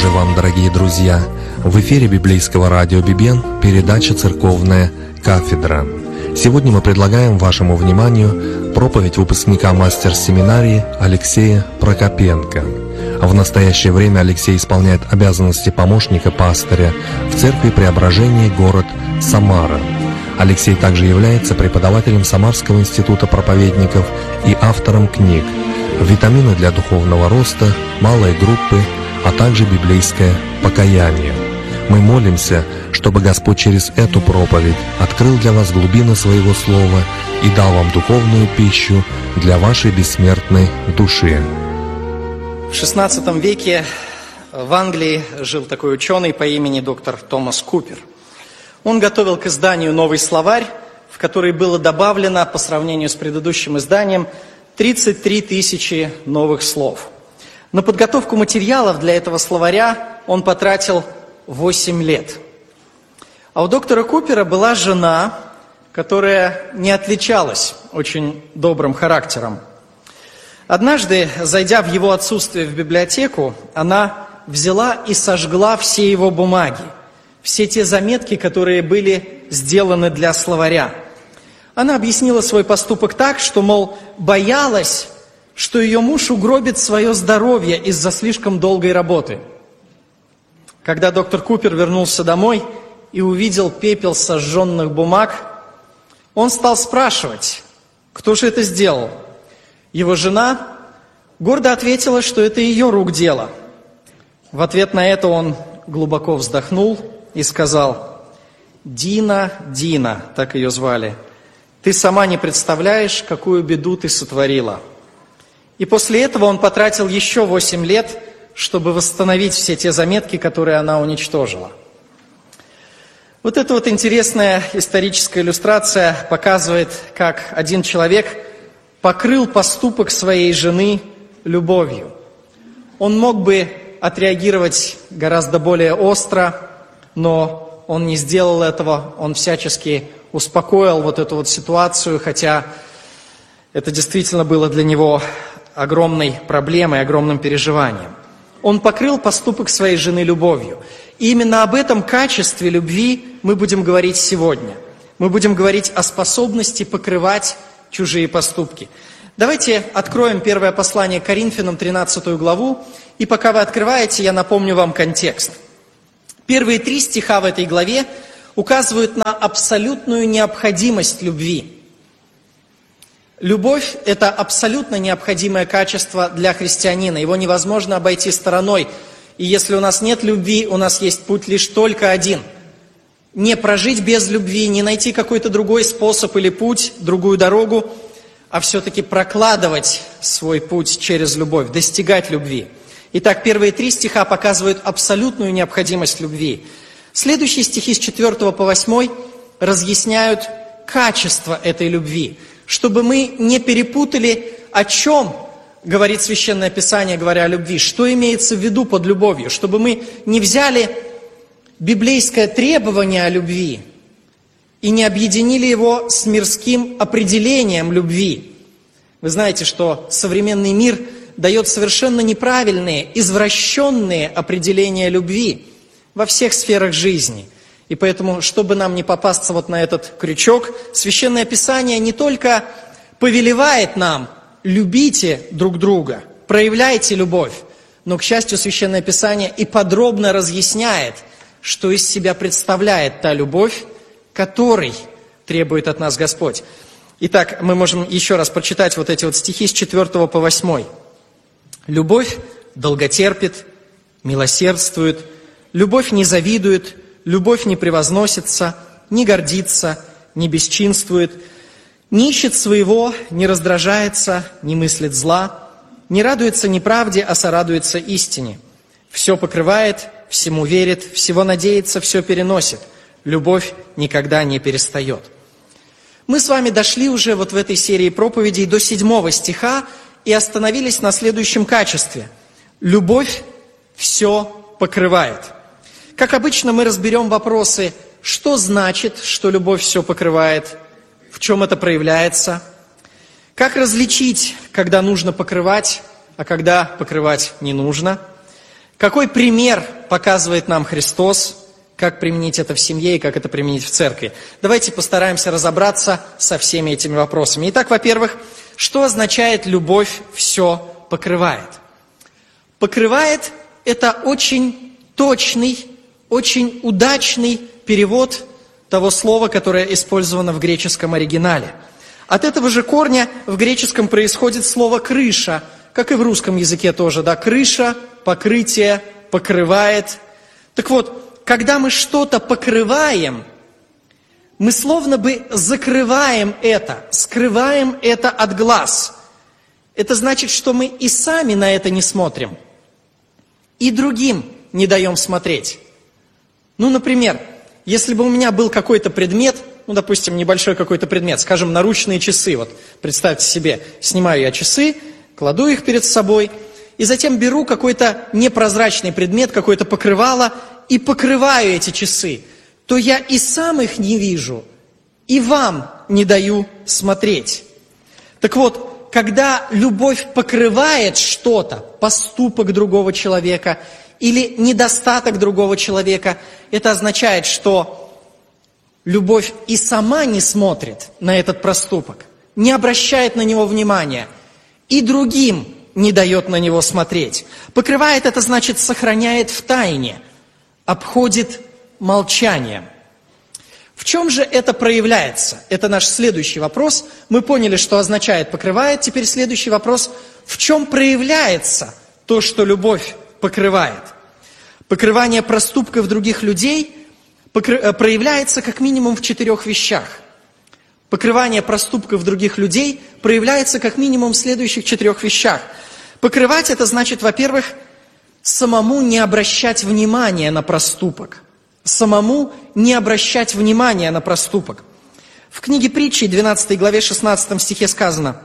же вам, дорогие друзья! В эфире библейского радио «Бибен» передача «Церковная кафедра». Сегодня мы предлагаем вашему вниманию проповедь выпускника мастер-семинарии Алексея Прокопенко. В настоящее время Алексей исполняет обязанности помощника пастыря в Церкви Преображения, город Самара. Алексей также является преподавателем Самарского института проповедников и автором книг «Витамины для духовного роста», «Малые группы», а также «Библейское покаяние». Мы молимся, чтобы Господь через эту проповедь открыл для вас глубины Своего Слова и дал вам духовную пищу для вашей бессмертной души. В XVI веке в Англии жил такой ученый по имени доктор Томас Купер. Он готовил к изданию новый словарь, в который было добавлено по сравнению с предыдущим изданием 33 тысячи новых слов. На подготовку материалов для этого словаря он потратил 8 лет. А у доктора Купера была жена, которая не отличалась очень добрым характером. Однажды, зайдя в его отсутствие в библиотеку, она взяла и сожгла все его бумаги, все те заметки, которые были сделаны для словаря. Она объяснила свой поступок так, что, мол, боялась, что ее муж угробит свое здоровье из-за слишком долгой работы. Когда доктор Купер вернулся домой и увидел пепел сожженных бумаг, он стал спрашивать, кто же это сделал. Его жена гордо ответила, что это ее рук дело. В ответ на это он глубоко вздохнул и сказал: «Дина, Дина», так ее звали, «ты сама не представляешь, какую беду ты сотворила». И после этого он потратил еще 8 лет, чтобы восстановить все те заметки, которые она уничтожила. Вот эта вот интересная историческая иллюстрация показывает, как один человек покрыл поступок своей жены любовью. Он мог бы отреагировать гораздо более остро, но он не сделал этого, он всячески успокоил вот эту вот ситуацию, хотя это действительно было для него огромной проблемой, огромным переживанием. Он покрыл поступок своей жены любовью. И именно об этом качестве любви мы будем говорить сегодня. Мы будем говорить о способности покрывать чужие поступки. Давайте откроем первое послание Коринфянам, 13 главу. И пока вы открываете, я напомню вам контекст. Первые 3 стиха в этой главе указывают на абсолютную необходимость любви. Любовь – это абсолютно необходимое качество для христианина. Его невозможно обойти стороной. И если у нас нет любви, у нас есть путь лишь только один. Не прожить без любви, не найти какой-то другой способ или путь, другую дорогу, а все-таки прокладывать свой путь через любовь, достигать любви. Итак, первые 3 стиха показывают абсолютную необходимость любви. Следующие стихи с 4 по 8 разъясняют качество этой любви, чтобы мы не перепутали, о чем говорит Священное Писание, говоря о любви, что имеется в виду под любовью, чтобы мы не взяли библейское требование о любви и не объединили его с мирским определением любви. Вы знаете, что современный мир дает совершенно неправильные, извращенные определения любви во всех сферах жизни. И поэтому, чтобы нам не попасться вот на этот крючок, Священное Писание не только повелевает нам: любите друг друга, проявляйте любовь, но, к счастью, Священное Писание и подробно разъясняет, что из себя представляет та любовь, которой требует от нас Господь. Итак, мы можем еще раз прочитать вот эти вот стихи с 4 по 8. «Любовь долготерпит, милосердствует, любовь не завидует, любовь не превозносится, не гордится, не бесчинствует, не ищет своего, не раздражается, не мыслит зла, не радуется неправде, а сорадуется истине. Все покрывает, всему верит, всего надеется, все переносит. Любовь никогда не перестает». Мы с вами дошли уже вот в этой серии проповедей до 7 стиха и остановились на следующем качестве. Любовь все покрывает. Как обычно, мы разберем вопросы, что значит, что любовь все покрывает, в чем это проявляется, как различить, когда нужно покрывать, а когда покрывать не нужно, Какой пример показывает нам Христос, как применить это в семье и как это применить в церкви? Давайте постараемся разобраться со всеми этими вопросами. Итак, во-первых, что означает «любовь все покрывает»? Покрывает – это очень точный, очень удачный перевод того слова, которое использовано в греческом оригинале. От этого же корня в греческом происходит слово «крыша», как и в русском языке тоже, да, крыша, покрытие, покрывает. Так вот, когда мы что-то покрываем, мы словно бы закрываем это, скрываем это от глаз. Это значит, что мы и сами на это не смотрим, и другим не даем смотреть. Ну, например, если бы у меня был какой-то предмет, ну, допустим, небольшой какой-то предмет, скажем, наручные часы, вот представьте себе, снимаю я часы, кладу их перед собой, и затем беру какой-то непрозрачный предмет, какое-то покрывало, и покрываю эти часы, то я и сам их не вижу, и вам не даю смотреть. Так вот, когда любовь покрывает что-то, поступок другого человека или недостаток другого человека, это означает, что любовь и сама не смотрит на этот проступок, не обращает на него внимания, и другим не дает на него смотреть. Покрывает — это значит сохраняет в тайне, обходит молчанием. В чем же это проявляется? Это наш следующий вопрос. Мы поняли, что означает покрывает. Теперь следующий вопрос. В чем проявляется то, что любовь покрывает? Покрывание проступков других людей проявляется как минимум в 4 вещах. Покрывание проступков других людей проявляется как минимум в следующих 4 вещах. Покрывать — это значит, во-первых, самому не обращать внимания на проступок. Самому не обращать внимания на проступок. В книге Притчи, 12 главе, 16 стихе сказано: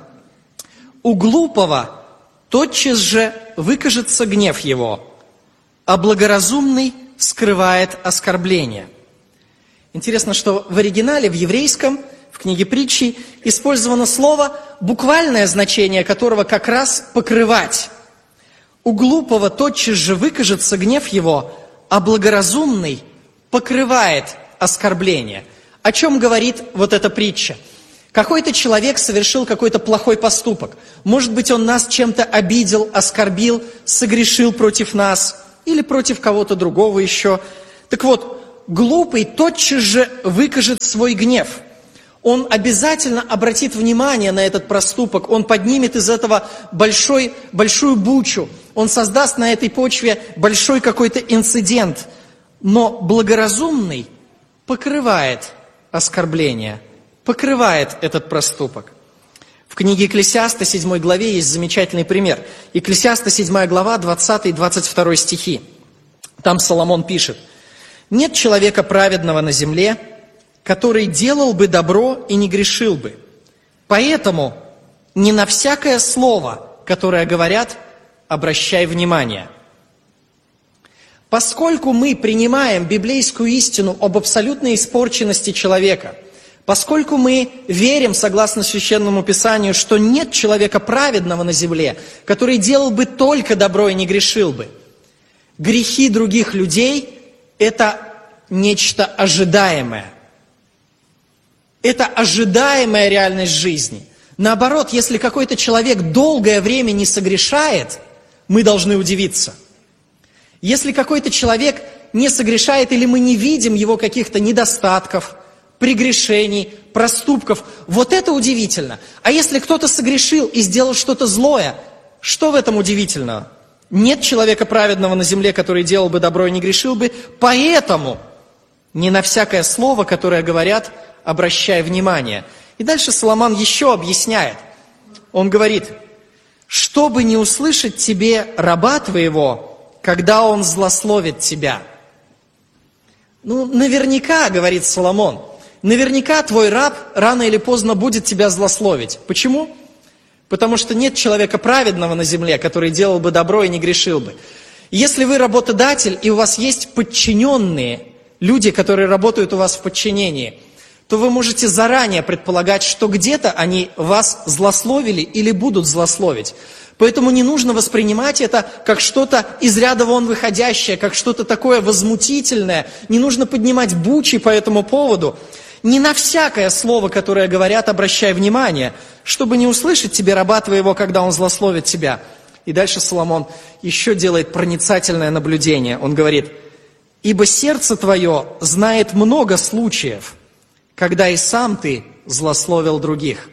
«У глупого тотчас же выкажется гнев его, а благоразумный скрывает оскорбление». Интересно, что в оригинале, в еврейском, в книге Притчи, использовано слово, буквальное значение которого как раз «покрывать». У глупого тотчас же выкажется гнев его, а благоразумный покрывает оскорбление. О чем говорит вот эта притча? Какой-то человек совершил какой-то плохой поступок. Может быть, он нас чем-то обидел, оскорбил, согрешил против нас или против кого-то другого еще. Так вот, глупый тотчас же выкажет свой гнев. Он обязательно обратит внимание на этот проступок, он поднимет из этого большую бучу, он создаст на этой почве большой какой-то инцидент. Но благоразумный покрывает оскорбление, покрывает этот проступок. В книге Екклесиаста, 7 главе, есть замечательный пример. Екклесиаста, 7 глава, 20-22 стихи. Там Соломон пишет: «Нет человека праведного на земле, который делал бы добро и не грешил бы. Поэтому не на всякое слово, которое говорят, обращай внимание». Поскольку мы принимаем библейскую истину об абсолютной испорченности человека, поскольку мы верим, согласно Священному Писанию, что нет человека праведного на земле, который делал бы только добро и не грешил бы, грехи других людей – это нечто ожидаемое. Это ожидаемая реальность жизни. Наоборот, если какой-то человек долгое время не согрешает, мы должны удивиться. Если какой-то человек не согрешает или мы не видим его каких-то недостатков, прегрешений, проступков, вот это удивительно. А если кто-то согрешил и сделал что-то злое, что в этом удивительного? Нет человека праведного на земле, который делал бы добро и не грешил бы, поэтому не на всякое слово, которое говорят, обращай внимание. И дальше Соломон еще объясняет. Он говорит: «Чтобы не услышать тебе раба твоего, когда он злословит тебя». Ну, наверняка, говорит Соломон, наверняка твой раб рано или поздно будет тебя злословить. Почему? Потому что нет человека праведного на земле, который делал бы добро и не грешил бы. Если вы работодатель, и у вас есть подчиненные, люди, которые работают у вас в подчинении, то вы можете заранее предполагать, что где-то они вас злословили или будут злословить. Поэтому не нужно воспринимать это как что-то из ряда вон выходящее, как что-то такое возмутительное. Не нужно поднимать бучи по этому поводу. Не на всякое слово, которое говорят, обращай внимание, чтобы не услышать тебе раба твоего, когда он злословит тебя. И дальше Соломон еще делает проницательное наблюдение. Он говорит: «Ибо сердце твое знает много случаев, когда и сам ты злословил других».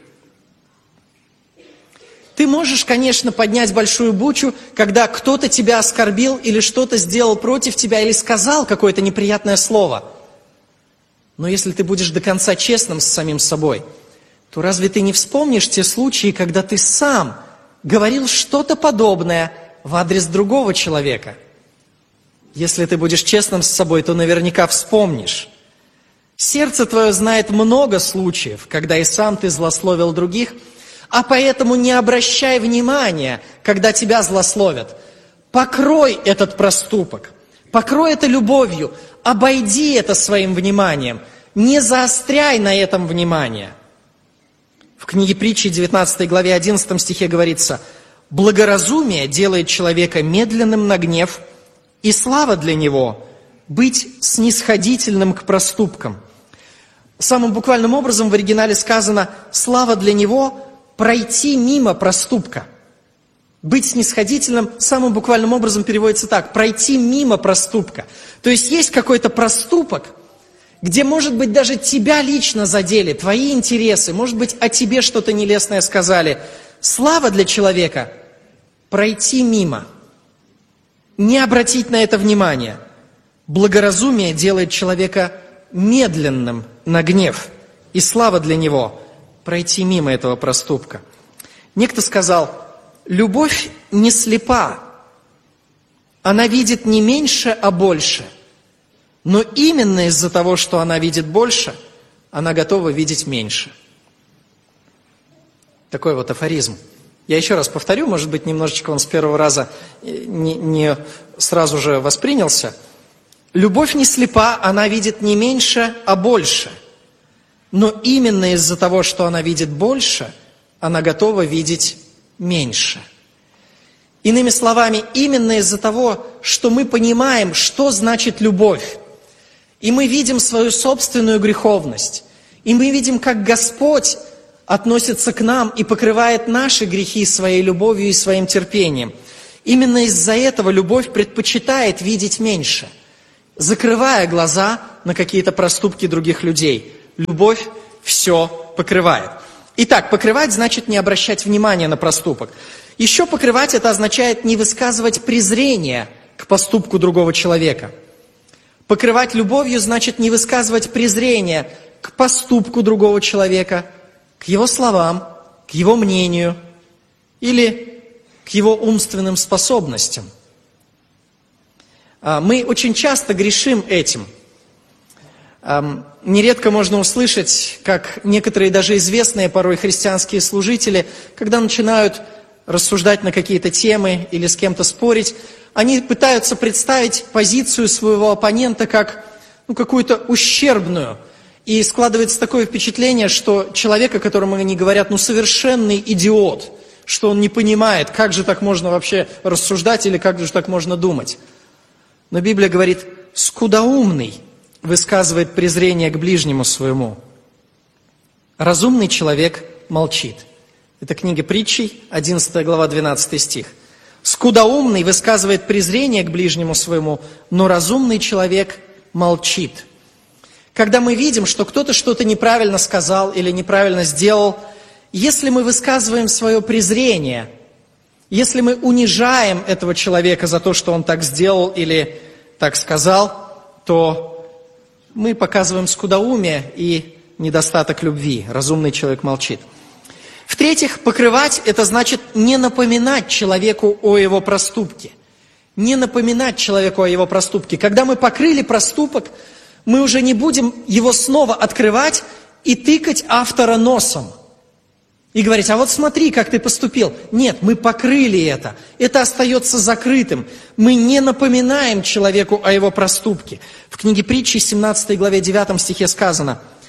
Ты можешь, конечно, поднять большую бучу, когда кто-то тебя оскорбил или что-то сделал против тебя, или сказал какое-то неприятное слово. Но если ты будешь до конца честным с самим собой, то разве ты не вспомнишь те случаи, когда ты сам говорил что-то подобное в адрес другого человека? Если ты будешь честным с собой, то наверняка вспомнишь. Сердце твое знает много случаев, когда и сам ты злословил других, а поэтому не обращай внимания, когда тебя злословят. Покрой этот проступок, покрой это любовью, обойди это своим вниманием, не заостряй на этом внимание. В книге Притчи, 19 главе 11 стихе говорится: «Благоразумие делает человека медленным на гнев, и слава для него быть снисходительным к проступкам». Самым буквальным образом в оригинале сказано: слава для него пройти мимо проступка. Быть снисходительным самым буквальным образом переводится так: пройти мимо проступка. То есть есть какой-то проступок, где, может быть, даже тебя лично задели, твои интересы, может быть, о тебе что-то нелестное сказали. Слава для человека пройти мимо, не обратить на это внимание. Благоразумие делает человека медленным на гнев, и слава для него пройти мимо этого проступка. Некто сказал: любовь не слепа, она видит не меньше, а больше. Но именно из-за того, что она видит больше, она готова видеть меньше. Такой вот афоризм. Я еще раз повторю, может быть, немножечко он с первого раза не сразу же воспринялся. Любовь не слепа, она видит не меньше, а больше. Но именно из-за того, что она видит больше, она готова видеть меньше. Иными словами, именно из-за того, что мы понимаем, что значит любовь, и мы видим свою собственную греховность, и мы видим, как Господь относится к нам и покрывает наши грехи своей любовью и своим терпением. Именно из-за этого любовь предпочитает видеть меньше, закрывая глаза на какие-то проступки других людей. Любовь все покрывает. Итак, покрывать значит не обращать внимания на проступок. Еще покрывать — это означает не высказывать презрение к поступку другого человека. Покрывать любовью значит не высказывать презрение к поступку другого человека, к его словам, к его мнению или к его умственным способностям. Мы очень часто грешим этим. Нередко можно услышать, как некоторые даже известные порой христианские служители, когда начинают рассуждать на какие-то темы или с кем-то спорить, они пытаются представить позицию своего оппонента как какую-то ущербную. И складывается такое впечатление, что человек, о котором они говорят, совершенный идиот, что он не понимает, как же так можно вообще рассуждать или как же так можно думать. Но Библия говорит: скудоумный высказывает презрение к ближнему своему. Разумный человек молчит. Это книга Притчей, 11 глава, 12 стих. Скудоумный высказывает презрение к ближнему своему, но разумный человек молчит. Когда мы видим, что кто-то что-то неправильно сказал или неправильно сделал, если мы высказываем свое презрение, если мы унижаем этого человека за то, что он так сделал или так сказал, то мы показываем скудоумие и недостаток любви. Разумный человек молчит. В-третьих, покрывать – это значит не напоминать человеку о его проступке. Не напоминать человеку о его проступке. Когда мы покрыли проступок, мы уже не будем его снова открывать и тыкать автора носом. И говорить: а вот смотри, как ты поступил. Нет, мы покрыли это. Это остается закрытым. Мы не напоминаем человеку о его проступке. В книге Притчи, 17 главе 9 стихе сказано: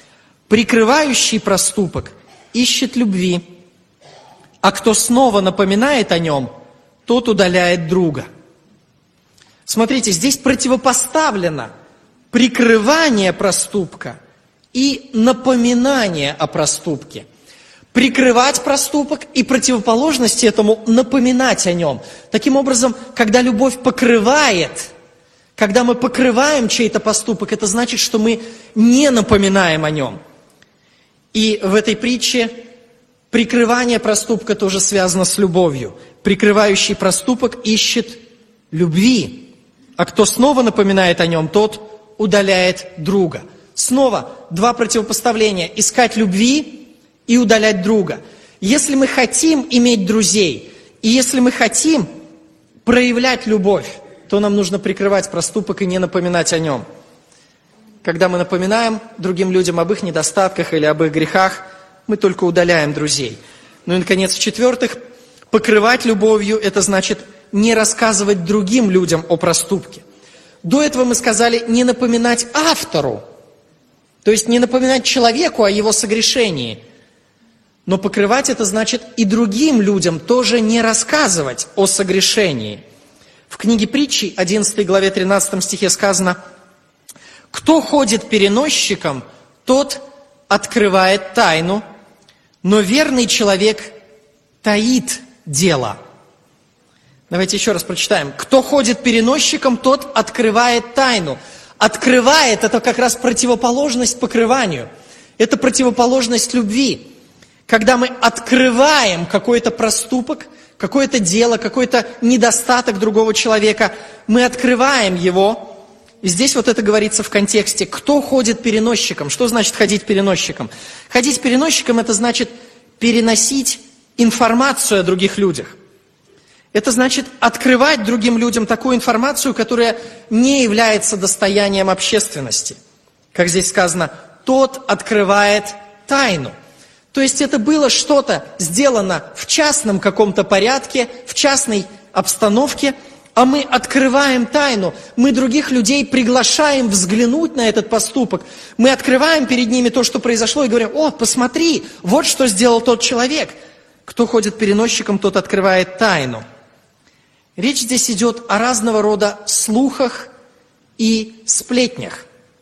Прикрывающий проступок ищет любви, а кто снова напоминает о нем, тот удаляет друга. Смотрите, здесь противопоставлено прикрывание проступка и напоминание о проступке. Прикрывать проступок и противоположности этому напоминать о нем. Таким образом, когда любовь покрывает, когда мы покрываем чей-то поступок, это значит, что мы не напоминаем о нем. И в этой притче прикрывание проступка тоже связано с любовью. Прикрывающий проступок ищет любви, а кто снова напоминает о нем, тот удаляет друга. Снова два противопоставления: искать любви и удалять друга. Если мы хотим иметь друзей, и если мы хотим проявлять любовь, то нам нужно прикрывать проступок и не напоминать о нем. Когда мы напоминаем другим людям об их недостатках или об их грехах, мы только удаляем друзей. Ну и, наконец, в-четвертых, покрывать любовью – это значит не рассказывать другим людям о проступке. До этого мы сказали не напоминать автору, то есть не напоминать человеку о его согрешении. Но покрывать это значит и другим людям тоже не рассказывать о согрешении. В книге Притчи, 11 главе 13 стихе сказано: «Кто ходит переносчиком, тот открывает тайну, но верный человек таит дело». Давайте еще раз прочитаем. «Кто ходит переносчиком, тот открывает тайну». Открывает – это как раз противоположность покрыванию. Это противоположность любви. Когда мы открываем какой-то проступок, какое-то дело, какой-то недостаток другого человека, мы открываем его. И здесь вот это говорится в контексте: кто ходит переносчиком? Что значит ходить переносчиком? Ходить переносчиком – это значит переносить информацию о других людях. Это значит открывать другим людям такую информацию, которая не является достоянием общественности. Как здесь сказано, тот открывает тайну. То есть это было что-то сделано в частном каком-то порядке, в частной обстановке, а мы открываем тайну. Мы других людей приглашаем взглянуть на этот поступок. Мы открываем перед ними то, что произошло, и говорим: о, посмотри, вот что сделал тот человек. Кто ходит переносчиком, тот открывает тайну. Речь здесь идет о разного рода слухах и сплетнях.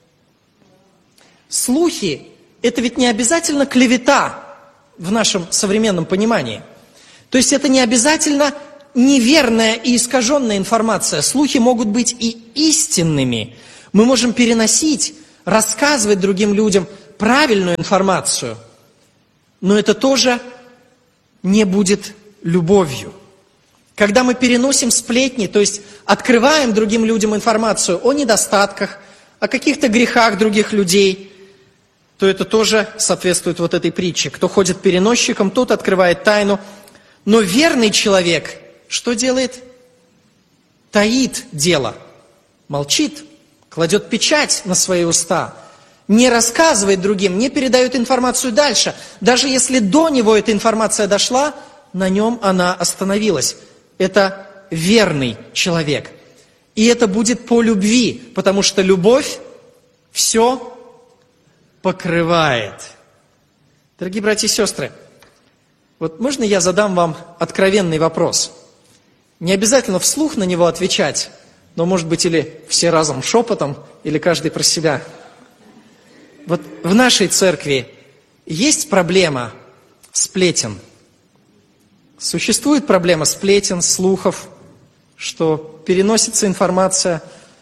Слухи – это ведь не обязательно клевета в нашем современном понимании. То есть это не обязательно неверная и искаженная информация. Слухи могут быть и истинными. Мы можем переносить, рассказывать другим людям правильную информацию, но это тоже не будет любовью. Когда мы переносим сплетни, то есть открываем другим людям информацию о недостатках, о каких-то грехах других людей, то это тоже соответствует вот этой притче. Кто ходит переносчиком, тот открывает тайну. Но верный человек что делает? Таит дело, молчит, кладет печать на свои уста, не рассказывает другим, не передает информацию дальше. Даже если до него эта информация дошла, на нем она остановилась. Это верный человек. И это будет по любви, потому что любовь все покрывает. Дорогие братья и сестры, вот можно я задам вам откровенный вопрос? Не обязательно вслух на него отвечать, но, может быть, или все разом шепотом, или каждый про себя. Вот в нашей церкви есть проблема сплетен? Существует проблема сплетен, слухов, что переносится информация.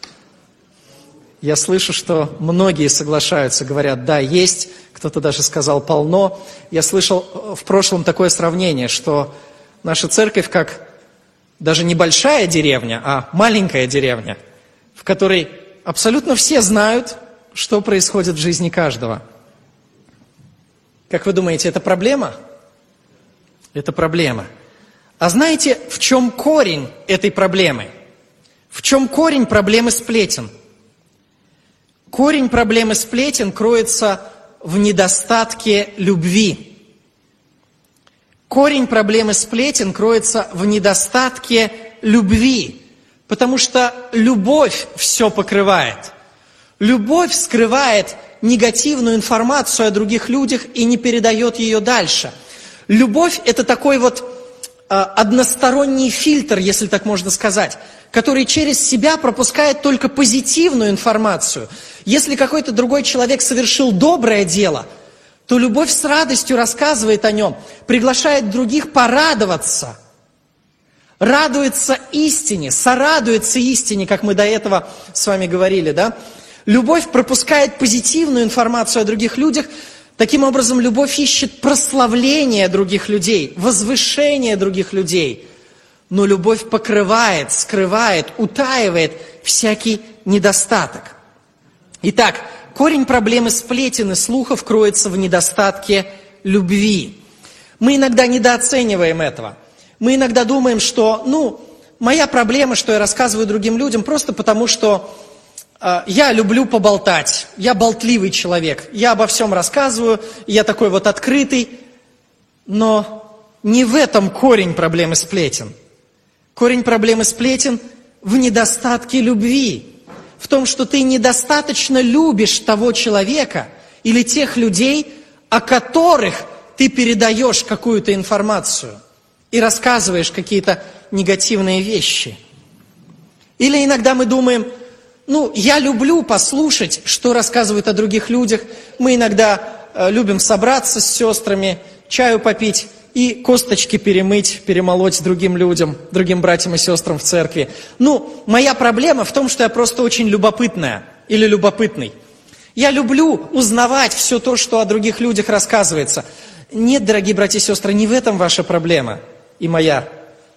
Я слышу, что многие соглашаются, говорят: да, есть, кто-то даже сказал полно. Я слышал в прошлом такое сравнение, что наша церковь как даже небольшая деревня, а маленькая деревня, в которой абсолютно все знают, что происходит в жизни каждого. Как вы думаете, это проблема? Это проблема. А знаете, в чем корень этой проблемы? В чем корень проблемы сплетен? Корень проблемы сплетен кроется в недостатке любви. Корень проблемы сплетен кроется в недостатке любви, потому что любовь все покрывает. Любовь скрывает негативную информацию о других людях и не передает ее дальше. Любовь – это такой вот односторонний фильтр, если так можно сказать, который через себя пропускает только позитивную информацию. Если какой-то другой человек совершил доброе дело, то любовь с радостью рассказывает о нем, приглашает других порадоваться, радуется истине, сорадуется истине, как мы до этого с вами говорили, да? Любовь пропускает позитивную информацию о других людях. Таким образом, любовь ищет прославление других людей, возвышение других людей. Но любовь покрывает, скрывает, утаивает всякий недостаток. Итак, корень проблемы сплетен и слухов кроется в недостатке любви. Мы иногда недооцениваем этого. Мы иногда думаем, что, моя проблема, что я рассказываю другим людям, просто потому что я люблю поболтать, я болтливый человек, я обо всем рассказываю, я такой вот открытый, но не в этом корень проблемы сплетен. Корень проблемы сплетен в недостатке любви, в том, что ты недостаточно любишь того человека или тех людей, о которых ты передаешь какую-то информацию и рассказываешь какие-то негативные вещи. Или иногда мы думаем, я люблю послушать, что рассказывают о других людях. Мы иногда любим собраться с сестрами, чаю попить и косточки перемыть, перемолоть другим людям, другим братьям и сестрам в церкви. Моя проблема в том, что я просто очень любопытная или любопытный. Я люблю узнавать все то, что о других людях рассказывается. Нет, дорогие братья и сестры, не в этом ваша проблема и моя.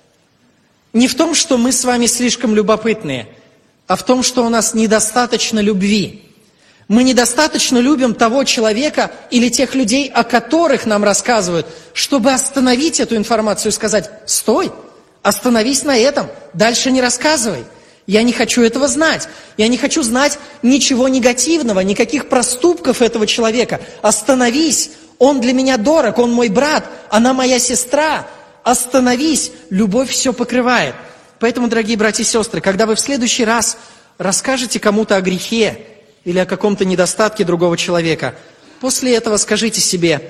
Не в том, что мы с вами слишком любопытные, а в том, что у нас недостаточно любви. Мы недостаточно любим того человека или тех людей, о которых нам рассказывают, чтобы остановить эту информацию и сказать: стой, остановись на этом, дальше не рассказывай. Я не хочу этого знать. Я не хочу знать ничего негативного, никаких проступков этого человека. Остановись, он для меня дорог, он мой брат, она моя сестра. Остановись, любовь все покрывает. Поэтому, дорогие братья и сестры, когда вы в следующий раз расскажете кому-то о грехе или о каком-то недостатке другого человека, после этого скажите себе: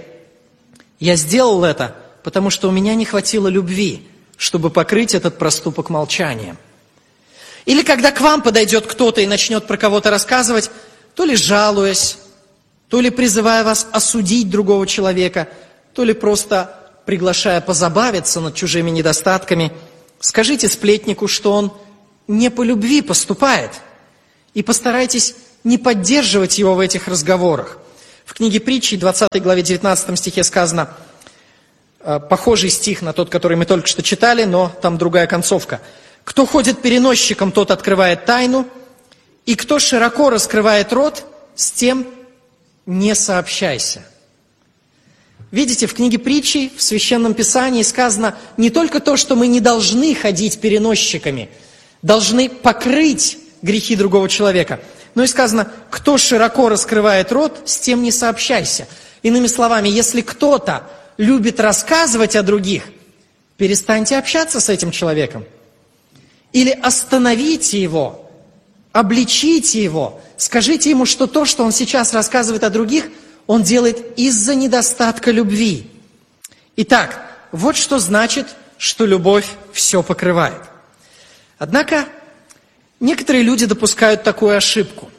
я сделал это, потому что у меня не хватило любви, чтобы покрыть этот проступок молчанием. Или когда к вам подойдет кто-то и начнет про кого-то рассказывать, то ли жалуясь, то ли призывая вас осудить другого человека, то ли просто приглашая позабавиться над чужими недостатками, скажите сплетнику, что он не по любви поступает, и постарайтесь не поддерживать его в этих разговорах. В книге Притчи, 20 главе 19 стихе сказано, похожий стих на тот, который мы только что читали, но там другая концовка. «Кто ходит переносчиком, тот открывает тайну, и кто широко раскрывает рот, с тем не сообщайся». Видите, в книге Притчи, в Священном Писании сказано не только то, что мы не должны ходить переносчиками, должны покрыть грехи другого человека, но и сказано: кто широко раскрывает рот, с тем не сообщайся. Иными словами, если кто-то любит рассказывать о других, перестаньте общаться с этим человеком. Или остановите его, обличите его, скажите ему, что то, что он сейчас рассказывает о других, он делает из-за недостатка любви. Итак, вот что значит, что любовь все покрывает. Однако, некоторые люди допускают такую ошибку.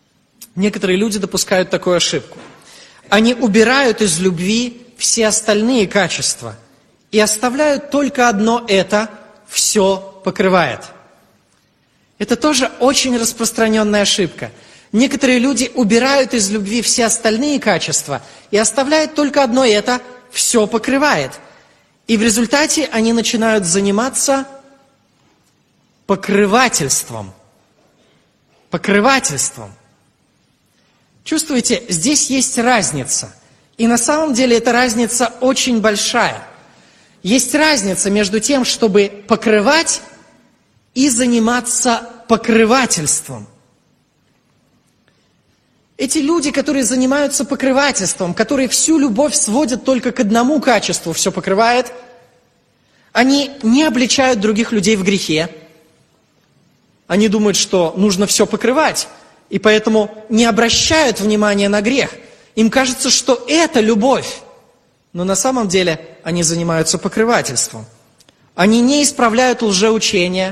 Они убирают из любви все остальные качества и оставляют только одно это – все покрывает. Это тоже очень распространенная ошибка. Некоторые люди убирают из любви все остальные качества и оставляют только одно это – все покрывает. И в результате они начинают заниматься покрывательством. Чувствуете, здесь есть разница. И на самом деле эта разница очень большая. Есть разница между тем, чтобы покрывать и заниматься покрывательством. Эти люди, которые занимаются покрывательством, которые всю любовь сводят только к одному качеству, все покрывает, они не обличают других людей в грехе. Они думают, что нужно все покрывать. и поэтому не обращают внимания на грех. Им кажется, что это любовь. Но на самом деле они занимаются покрывательством. Они не исправляют лжеучения,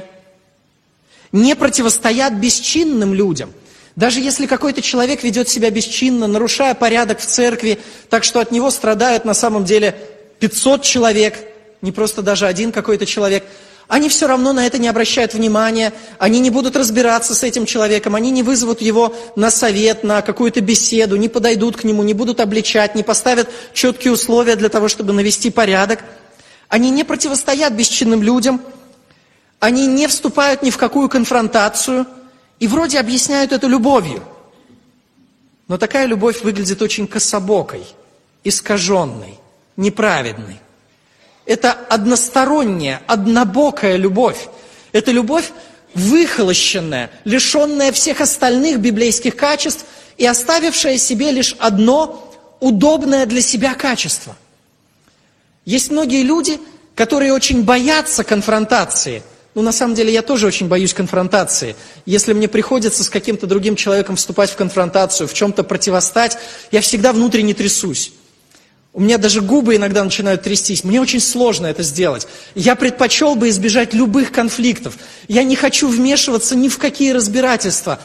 не противостоят бесчинным людям. Даже если какой-то человек ведет себя бесчинно, нарушая порядок в церкви, так что от него страдают на самом деле 500 человек, не просто даже один какой-то человек, они все равно на это не обращают внимания, они не будут разбираться с этим человеком, они не вызовут его на совет, на какую-то беседу, не подойдут к нему, не будут обличать, не поставят четкие условия для того, чтобы навести порядок. Они не противостоят бесчинным людям, они не вступают ни в какую конфронтацию и вроде объясняют это любовью. Но такая любовь выглядит очень кособокой, искаженной, неправедной. Это односторонняя, однобокая любовь. Это любовь выхолощенная, лишенная всех остальных библейских качеств и оставившая себе лишь одно удобное для себя качество. Есть многие люди, которые очень боятся конфронтации. На самом деле, я тоже очень боюсь конфронтации. Если мне приходится с каким-то другим человеком вступать в конфронтацию, в чем-то противостать, я всегда внутренне трясусь. У меня даже губы иногда начинают трястись. Мне очень сложно это сделать. Я предпочел бы избежать любых конфликтов. Я не хочу вмешиваться ни в какие разбирательства.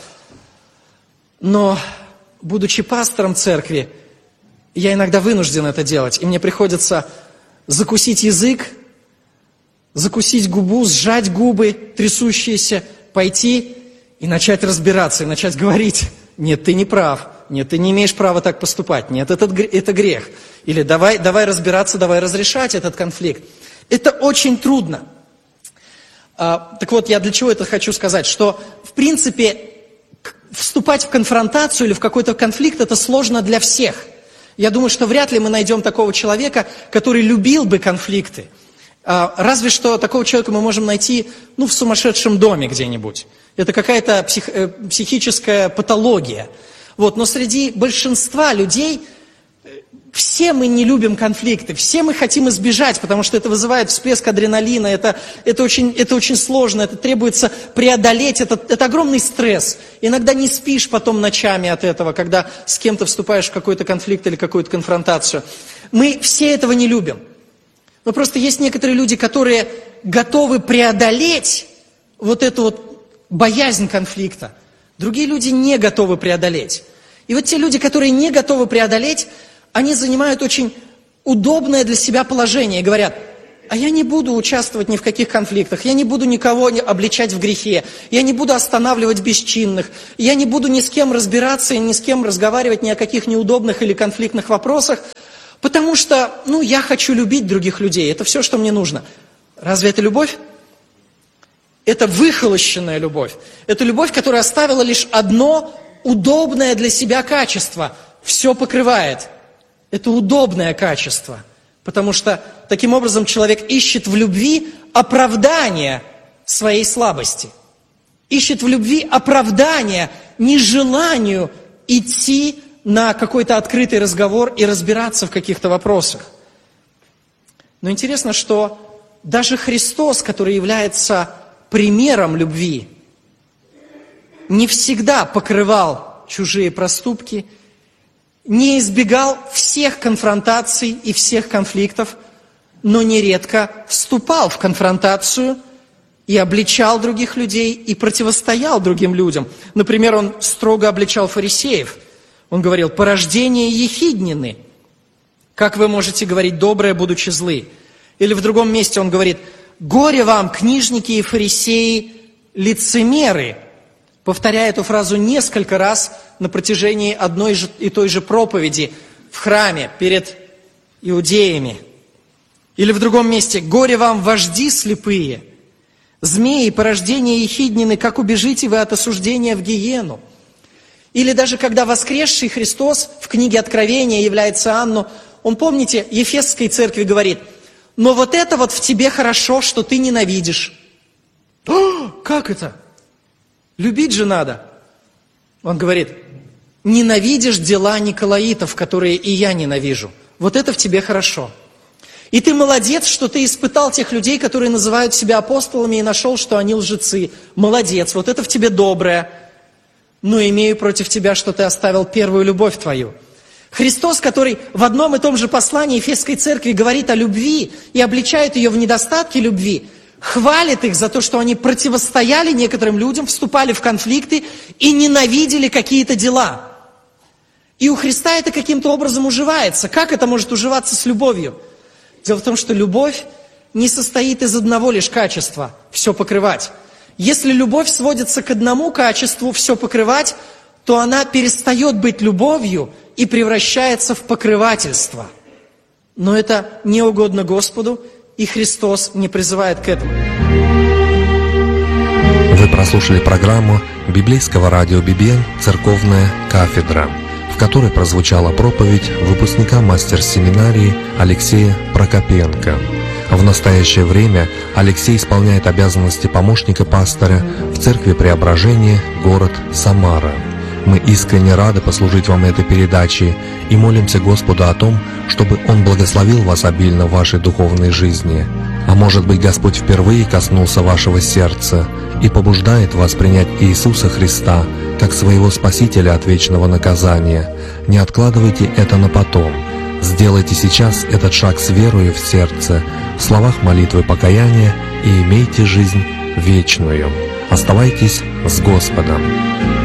Но, будучи пастором церкви, я иногда вынужден это делать. И мне приходится закусить язык, закусить губу, сжать губы трясущиеся, пойти и начать разбираться, и начать говорить: нет, ты не прав, нет, ты не имеешь права так поступать, нет, это грех. Или давай разбираться, давай разрешать этот конфликт. Это очень трудно. Так вот, я для чего это хочу сказать? Что, в принципе, вступать в конфронтацию или в какой-то конфликт – это сложно для всех. Я думаю, что вряд ли мы найдем такого человека, который любил бы конфликты. Разве что такого человека мы можем найти, в сумасшедшем доме где-нибудь. Это какая-то психическая патология. Но среди большинства людей все мы не любим конфликты, все мы хотим избежать, потому что это вызывает всплеск адреналина, это очень сложно, это требуется преодолеть, это огромный стресс. Иногда не спишь потом ночами от этого, когда с кем-то вступаешь в какой-то конфликт или какую-то конфронтацию. Мы все этого не любим. Но просто есть некоторые люди, которые готовы преодолеть эту боязнь конфликта. Другие люди не готовы преодолеть. И те люди, которые не готовы преодолеть, они занимают очень удобное для себя положение и говорят: а я не буду участвовать ни в каких конфликтах, я не буду никого обличать в грехе, я не буду останавливать бесчинных, я не буду ни с кем разбираться и ни с кем разговаривать ни о каких неудобных или конфликтных вопросах, потому что, я хочу любить других людей, это все, что мне нужно. Разве это любовь? Это выхолощенная любовь. Это любовь, которая оставила лишь одно удобное для себя качество. Все покрывает. Это удобное качество. Потому что таким образом человек ищет в любви оправдание своей слабости. Ищет в любви оправдание нежеланию идти на какой-то открытый разговор и разбираться в каких-то вопросах. Но интересно, что даже Христос, который является примером любви, не всегда покрывал чужие проступки, не избегал всех конфронтаций и всех конфликтов, но нередко вступал в конфронтацию и обличал других людей, и противостоял другим людям. Например, он строго обличал фарисеев. Он говорил: порождение ехиднины. Как вы можете говорить доброе, будучи злы? Или в другом месте он говорит: горе вам, книжники и фарисеи, лицемеры. Повторяя эту фразу несколько раз на протяжении одной и той же проповеди в храме перед иудеями. Или в другом месте: горе вам, вожди слепые, змеи, порождение ехиднины, как убежите вы от осуждения в гиену. Или даже когда воскресший Христос в книге Откровения является Иоанну, он, помните, Ефесской церкви говорит: но это в тебе хорошо, что ты ненавидишь. Как это? Любить же надо. Он говорит: ненавидишь дела николаитов, которые и я ненавижу. Это в тебе хорошо. И ты молодец, что ты испытал тех людей, которые называют себя апостолами, и нашел, что они лжецы. Молодец, это в тебе доброе. но имею против тебя, что ты оставил первую любовь твою». Христос, который в одном и том же послании Ефесской церкви говорит о любви и обличает ее в недостатке любви, хвалит их за то, что они противостояли некоторым людям, вступали в конфликты и ненавидели какие-то дела. И у Христа это каким-то образом уживается. Как это может уживаться с любовью? Дело в том, что любовь не состоит из одного лишь качества – все покрывать. Если любовь сводится к одному качеству – все покрывать, то она перестает быть любовью и превращается в покрывательство. Но это не угодно Господу, и Христос не призывает к этому. Вы прослушали программу библейского радио «Бибен. Церковная кафедра», в которой прозвучала проповедь выпускника мастер-семинарии Алексея Прокопенко. В настоящее время Алексей исполняет обязанности помощника пастора в Церкви Преображения, город Самара. Мы искренне рады послужить вам этой передачей и молимся Господу о том, чтобы Он благословил вас обильно в вашей духовной жизни. А может быть, Господь впервые коснулся вашего сердца и побуждает вас принять Иисуса Христа как своего Спасителя от вечного наказания. Не откладывайте это на потом. Сделайте сейчас этот шаг с верою в сердце, в словах молитвы покаяния, и имейте жизнь вечную. Оставайтесь с Господом.